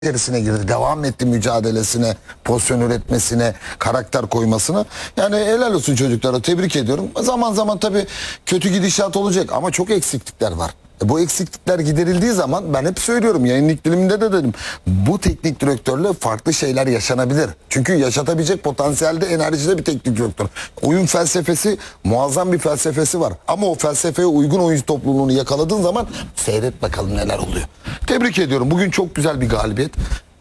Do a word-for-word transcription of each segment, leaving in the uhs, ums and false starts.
içerisine girdi. Devam etti mücadelesine, pozisyon üretmesine, karakter koymasına. Yani helal olsun çocuklara, tebrik ediyorum. Zaman zaman tabii kötü gidişat olacak ama çok eksiklikler var. E bu eksiklikler giderildiği zaman ben hep söylüyorum, yayınlık diliminde de dedim. Bu teknik direktörle farklı şeyler yaşanabilir. Çünkü yaşatabilecek potansiyelde, enerjide bir teknik direktör. Oyun felsefesi, muazzam bir felsefesi var. Ama o felsefeye uygun oyuncu topluluğunu yakaladığın zaman seyret bakalım neler oluyor. Tebrik ediyorum. Bugün çok güzel bir galibiyet.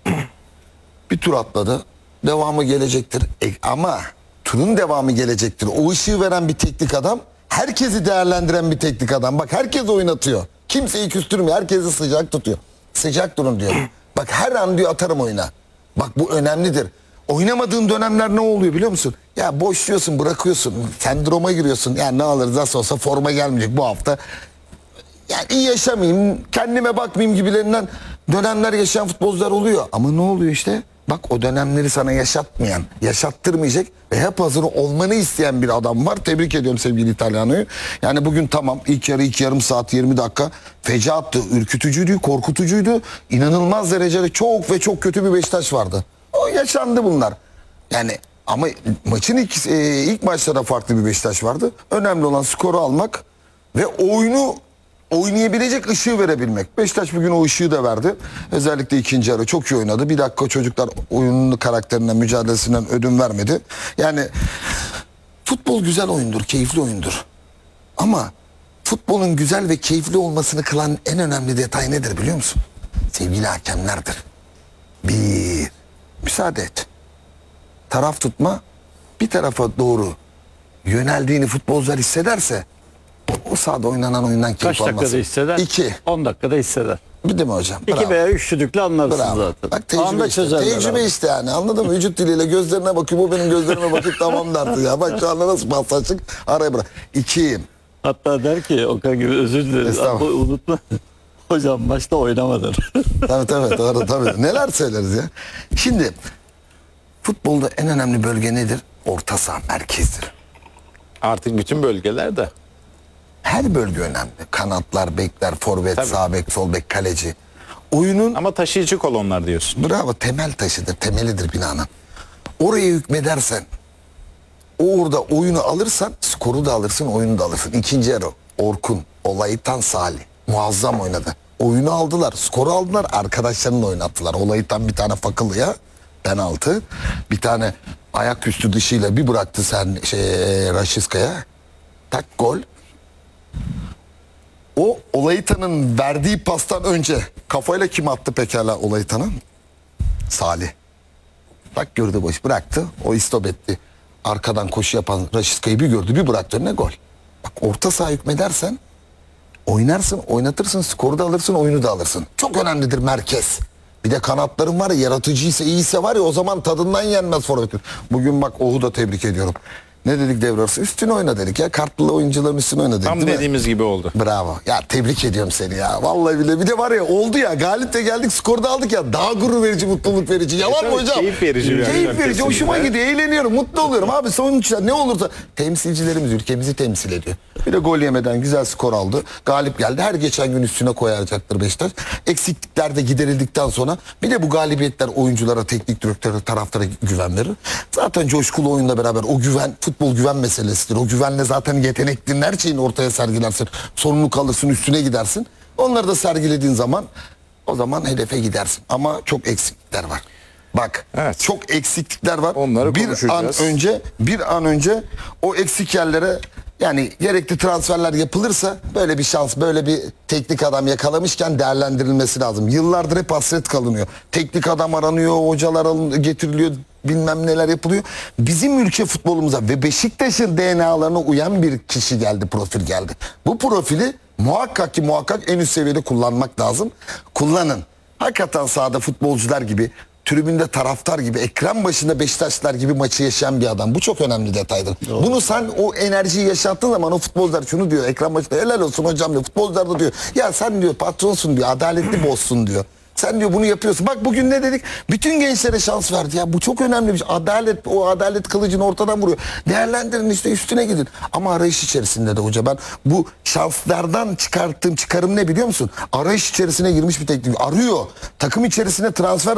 Bir tur atladı. Devamı gelecektir. E, ama turun devamı gelecektir. O ışığı veren bir teknik adam, herkesi değerlendiren bir teknik adam. Bak, herkes oynatıyor. Kimseyi küstürmüyor. Herkesi sıcak tutuyor. Sıcak durun diyor. Bak, her an diyor atarım oyuna. Bak, bu önemlidir. Oynamadığın dönemler ne oluyor biliyor musun? Ya boşluyorsun, bırakıyorsun. Sendroma giriyorsun. Yani ne alırız, nasıl olsa forma gelmeyecek bu hafta. Yani iyi yaşamayayım, kendime bakmayayım gibilerinden dönemler yaşayan futbolcular oluyor. Ama ne oluyor işte? Bak, o dönemleri sana yaşatmayan, yaşattırmayacak ve hep hazır olmanı isteyen bir adam var. Tebrik ediyorum sevgili İtalyana'yı. Yani bugün tamam, ilk yarı ilk yarım saat yirmi dakika fecaattı, ürkütücüydü, korkutucuydu. İnanılmaz derecede çok ve çok kötü bir Beşiktaş vardı. O yaşandı bunlar. Yani ama maçın ilk, e, ilk maçlarda farklı bir Beşiktaş vardı. Önemli olan skoru almak ve oyunu oynayabilecek ışığı verebilmek. Beşiktaş bugün o ışığı da verdi. Özellikle ikinci yarı çok iyi oynadı. Bir dakika çocuklar oyunun karakterinden, mücadelesinden ödün vermedi. Yani futbol güzel oyundur, keyifli oyundur. Ama futbolun güzel ve keyifli olmasını kılan en önemli detay nedir biliyor musun? Sevgili hakemlerdir. Bir, müsaade et. Taraf tutma, bir tarafa doğru yöneldiğini futbolcular hissederse o sahada oynanan oyundan keyif Kaç dakikada alması. hisseder? İki. on dakikada hisseder. Bir de mi hocam? İki Bravo. veya üç düdükle anlarsın Bravo. zaten. Bak, tecrübe Anda işte. çözerler Tecrübe abi. işte yani, anladın mı? Vücut diliyle gözlerine bakıyor. Bu benim gözlerime bakıp tamam derdi ya. Bak şu anda nasıl paslaştık, araya bırak. İkiyim. Hatta der ki Okan gibi, özür dileriz Estağfurullah. ama unutma. Hocam maçta oynamadır. Tabii tabii doğru tabii. Neler söyleriz ya. Şimdi futbolda en önemli bölge nedir? Orta saha, merkezdir. Artık bütün bölgelerde. Her bölge önemli. Kanatlar, bekler, forvet, Tabii. sağ bek, sol bek, kaleci. Oyunun Ama taşıyıcı kolonlar diyorsun. bravo, temel taşıdır, temelidir binanın. Oraya hükmedersen, orada oyunu alırsan, skoru da alırsın, oyunu da alırsın. İkinci yarı Orkun, Olaytan, Salih muazzam oynadı. Oyunu aldılar, skoru aldılar, arkadaşlarını oynattılar. Olaytan bir tane Fakılı'ya penaltı, bir tane ayaküstü dışıyla bir bıraktı sen şey Raşiska'ya. Tak, gol. O Olaytan'ın verdiği pastan önce kafayla kim attı pekala Olaytan'a? Salih. Bak, gördü, boş bıraktı. O istop etti. Arkadan koşu yapan Raşiska'yı bir gördü, bir bıraktı önüne, gol. Bak, orta saha hükmedersen oynarsın, oynatırsın, skoru da alırsın, oyunu da alırsın. Çok önemlidir merkez. Bir de kanatların var ya, yaratıcıysa, iyiyse var ya, o zaman tadından yenmez forvetin. Bugün bak, Oğuz'u da tebrik ediyorum. Ne dedik devre arası? Üstüne oyna dedik ya. Kartlı oyuncuların üstüne oyna dedik. Tam değil mi? dediğimiz gibi oldu. Bravo. Ya tebrik ediyorum seni ya. Vallahi bile. Bir de var ya, oldu ya. Galip de geldik, skorda aldık ya. Daha gurur verici, mutluluk verici. Yalan mı tabii, hocam? keyif verici bir Keyif oyun, verici. Hoşuma kesinlikle. gidiyor. Eğleniyorum. Mutlu oluyorum. Abi sonuçta ne olursa temsilcilerimiz ülkemizi temsil ediyor. Bir de gol yemeden güzel skor aldı. Galip geldi. Her geçen gün üstüne koyacaktır Beşiktaş. Eksiklikler de giderildikten sonra bir de bu galibiyetler oyunculara, teknik direktöre, taraftara güven verir. Zaten coşkulu oyunla beraber o güven, futbol güven meselesidir. O güvenle zaten yeteneklerin her şeyini ortaya sergilersin. Sorumluluk alırsın, üstüne gidersin. Onları da sergilediğin zaman o zaman hedefe gidersin. Ama çok eksiklikler var. Bak, Evet. çok eksiklikler var. Onları bir konuşacağız. an önce, bir an önce o eksik yerlere, yani gerekli transferler yapılırsa, böyle bir şans, böyle bir teknik adam yakalamışken değerlendirilmesi lazım. Yıllardır hep hasret kalınıyor. Teknik adam aranıyor, hocalar alın- getiriliyor, bilmem neler yapılıyor. Bizim ülke futbolumuza ve Beşiktaş'ın D N A'larına uyan bir kişi geldi, profil geldi. Bu profili muhakkak ki muhakkak en üst seviyede kullanmak lazım. Kullanın. Hakikaten sahada futbolcular gibi, tribünde taraftar gibi, ekran başında Beşiktaşlar gibi maçı yaşayan bir adam. Bu çok önemli detaydır. Doğru. Bunu sen o enerjiyi yaşattığın zaman o futbolcular şunu diyor, ekran başında helal olsun hocam diyor. Futbolcular da diyor ya sen diyor patronsun diyor, adaletli bozsun diyor. Sen diyor bunu yapıyorsun. Bak bugün ne dedik? Bütün gençlere şans verdi. Ya bu çok önemli bir şey. Adalet, o adalet kılıcını ortadan vuruyor. Değerlendirin işte, üstüne gidin. Ama arayış içerisinde de hoca, ben bu şanslardan çıkarttığım çıkarım ne biliyor musun? Arayış içerisine girmiş bir teknik. Arıyor. Takım içerisine transfer